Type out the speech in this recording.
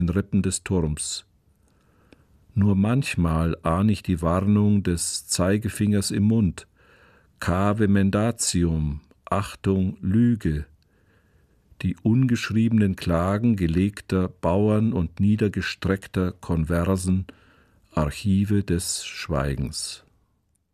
Rippen des Turms. Nur manchmal ahne ich die Warnung des Zeigefingers im Mund. Cave mendatium, Achtung, Lüge. Die ungeschriebenen Klagen gelegter Bauern und niedergestreckter Konversen, Archive des Schweigens.